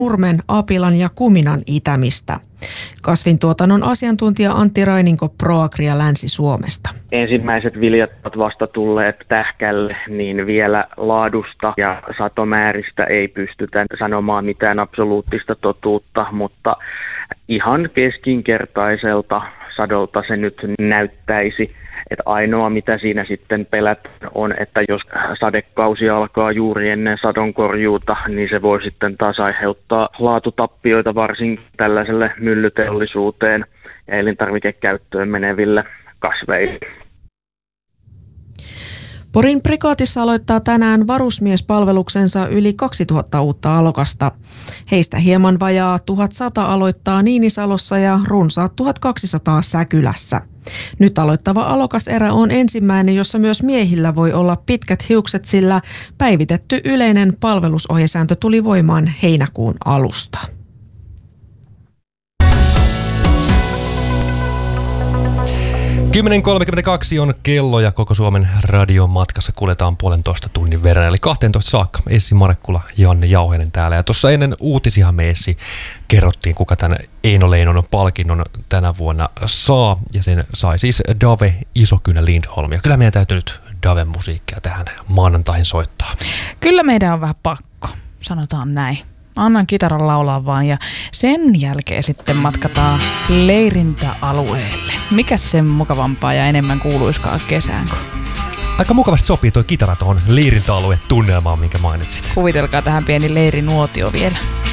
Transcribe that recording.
nurmen, apilan ja kuminan itämistä. Kasvintuotannon asiantuntija Antti Raininko Proagria Länsi-Suomesta. Ensimmäiset viljat ovat vasta tulleet tähkälle, niin vielä laadusta ja satomääristä ei pystytä sanomaan mitään absoluuttista totuutta, mutta ihan keskinkertaiselta sadolta se nyt näyttäisi. Että ainoa mitä siinä sitten pelätään on, että jos sadekausi alkaa juuri ennen sadonkorjuuta, niin se voi sitten taas aiheuttaa laatutappioita varsinkin tällaiselle myllyteollisuuteen ja elintarvikekäyttöön meneville kasveille. Porin prikaatissa aloittaa tänään varusmiespalveluksensa yli 2000 uutta alokasta. Heistä hieman vajaa 1100 aloittaa Niinisalossa ja runsaat 1200 Säkylässä. Nyt aloittava alokaserä on ensimmäinen, jossa myös miehillä voi olla pitkät hiukset, sillä päivitetty yleinen palvelusohjesääntö tuli voimaan heinäkuun alusta. (10.32) on kello ja koko Suomen radion matkassa kuljetaan 1,5 tunnin verran, eli 12 saakka. Essi Marekkula, Janne Jauheinen täällä. Ja tuossa ennen uutisia me Essi kerrottiin, kuka tämän Eino Leinon palkinnon tänä vuonna saa. Ja sen sai siis Dave Isokynä Lindholm. Ja kyllä meidän täytyy nyt Daven musiikkia tähän maanantaihin soittaa. Kyllä meidän on vähän pakko, sanotaan näin. Annan kitaran laulaa vaan ja sen jälkeen sitten matkataan leirintäalueelle. Mikäs sen mukavampaa ja enemmän kuuluiskaan kesään kuin? Aika mukavasti sopii toi kitara tuohon leirintäalueen tunnelmaan, minkä mainitsit. Kuvitelkaa tähän pieni leirinuotio vielä.